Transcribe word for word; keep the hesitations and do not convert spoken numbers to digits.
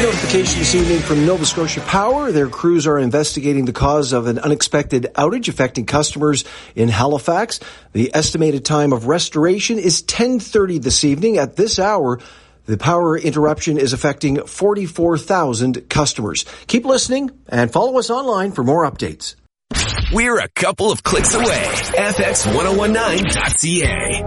notification this evening from Nova Scotia Power. Their crews are investigating the cause of an unexpected outage affecting customers in Halifax. The estimated time of restoration is ten thirty this evening. At this hour, the power interruption is affecting forty-four thousand customers. Keep listening and follow us online for more updates. We're a couple of clicks away. F X ten nineteen dot C A.